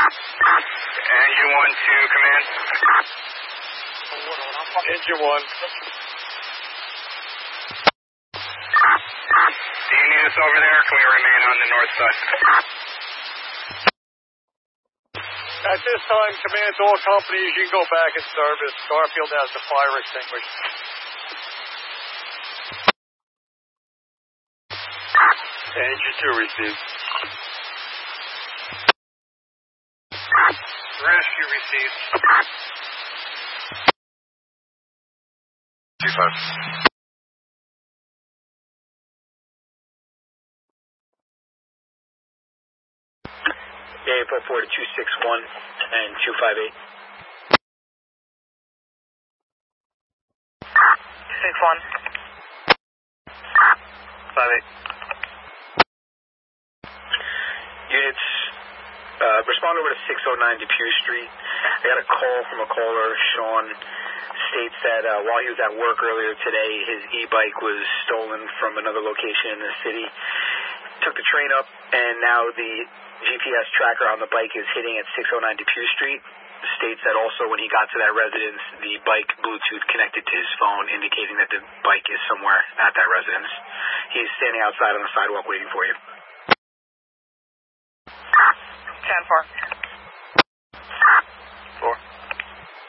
Engine 1 to command. Engine 1. Do you need us over there, or can we remain on the north side? At this time, command to all companies, you can go back in service. Garfield has the fire extinguished. Engine 2 received. Rescue received. 2-5. Yeah, 4 to 261 and 258. 61. 58. Units, respond over to 609 Depew Street. I got a call from a caller. Sean states that while he was at work earlier today, his e-bike was stolen from another location in the city. Took the train up, and now the GPS tracker on the bike is hitting at 609 Depew Street. States that also when he got to that residence, the bike Bluetooth connected to his phone, indicating that the bike is somewhere at that residence. He's standing outside on the sidewalk waiting for you. 10-4.